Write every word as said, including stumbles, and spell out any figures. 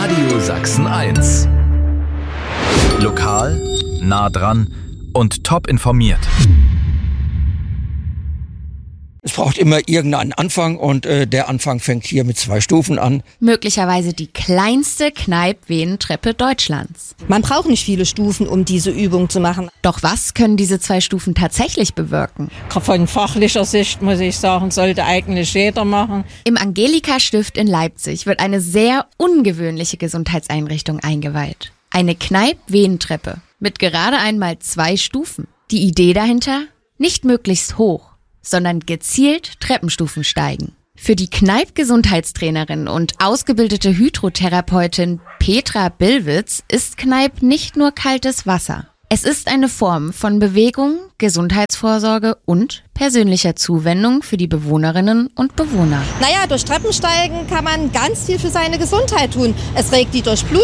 Radio Sachsen eins. Lokal, nah dran und top informiert. Es braucht immer irgendeinen Anfang und äh, der Anfang fängt hier mit zwei Stufen an. Möglicherweise die kleinste Kneipp-Venentreppe Deutschlands. Man braucht nicht viele Stufen, um diese Übung zu machen. Doch was können diese zwei Stufen tatsächlich bewirken? Von fachlicher Sicht muss ich sagen, sollte eigentlich jeder machen. Im Angelika-Stift in Leipzig wird eine sehr ungewöhnliche Gesundheitseinrichtung eingeweiht. Eine Kneipp-Venentreppe mit gerade einmal zwei Stufen. Die Idee dahinter? Nicht möglichst hoch, sondern gezielt Treppenstufen steigen. Für die Kneipp-Gesundheitstrainerin und ausgebildete Hydrotherapeutin Petra Billwitz ist Kneipp nicht nur kaltes Wasser. Es ist eine Form von Bewegung, Gesundheitsvorsorge und persönlicher Zuwendung für die Bewohnerinnen und Bewohner. Naja, durch Treppensteigen kann man ganz viel für seine Gesundheit tun. Es regt die Durchblutung